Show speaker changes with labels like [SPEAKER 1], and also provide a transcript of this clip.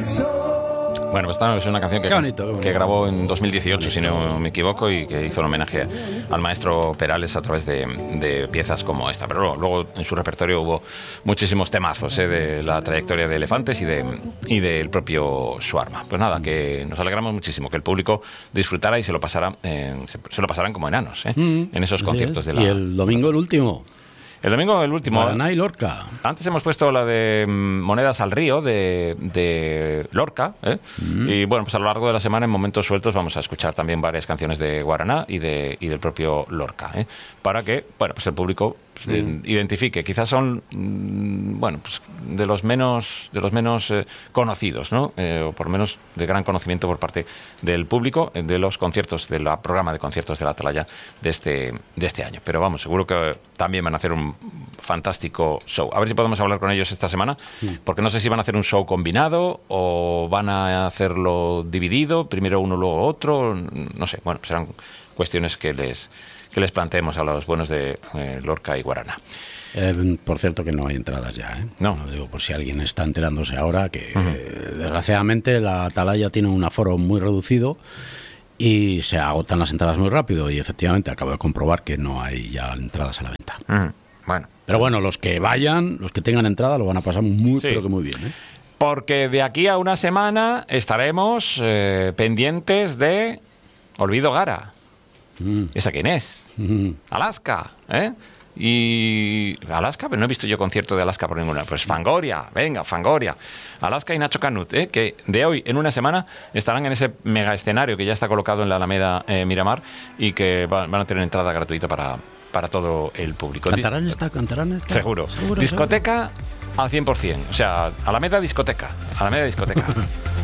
[SPEAKER 1] Bueno, pues esta es una canción
[SPEAKER 2] Qué bonito.
[SPEAKER 1] que grabó en 2018, si no me equivoco, y que hizo un homenaje al maestro Perales a través de piezas como esta. Pero luego en su repertorio hubo muchísimos temazos de la trayectoria de Elefantes y del propio Shawarma. Pues nada, que nos alegramos muchísimo que el público disfrutara y se lo pasaran como enanos en esos conciertos de la...
[SPEAKER 2] Y el domingo el último.
[SPEAKER 1] El domingo el último.
[SPEAKER 2] Guaraná y Lorca.
[SPEAKER 1] Antes hemos puesto la de Monedas al Río de Lorca, y bueno, pues a lo largo de la semana en momentos sueltos vamos a escuchar también varias canciones de Guaraná y del propio Lorca, para que, bueno, pues el público identifique. Quizás son pues de los menos conocidos, ¿no? O por lo menos de gran conocimiento por parte del público de los conciertos, del programa de conciertos de la Atalaya de este año. Pero vamos, seguro que también van a hacer un fantástico show. A ver si podemos hablar con ellos esta semana, porque no sé si van a hacer un show combinado o van a hacerlo dividido, primero uno, luego otro, no sé. Bueno, serán cuestiones que les planteemos a los buenos de Lorca y Guaraná.
[SPEAKER 2] Por cierto que no hay entradas ya,
[SPEAKER 1] No.
[SPEAKER 2] Digo, por si alguien está enterándose ahora que desgraciadamente la Atalaya tiene un aforo muy reducido y se agotan las entradas muy rápido, y efectivamente acabo de comprobar que no hay ya entradas a la venta.
[SPEAKER 1] Bueno.
[SPEAKER 2] Pero bueno, los que vayan, los que tengan entrada lo van a pasar pero que muy bien,
[SPEAKER 1] Porque de aquí a una semana estaremos pendientes de Olvido Gara. ¿Esa quién es? Alaska, Y Alaska, pero no he visto yo concierto de Alaska por ninguna. Pues Fangoria, venga, Fangoria, Alaska y Nacho Canut, que de hoy en una semana estarán en ese mega escenario que ya está colocado en la Alameda Miramar, y que van a tener entrada gratuita para todo el público.
[SPEAKER 2] ¿Cantarán esta?
[SPEAKER 1] Seguro. Discoteca al 100%, o sea, Alameda discoteca.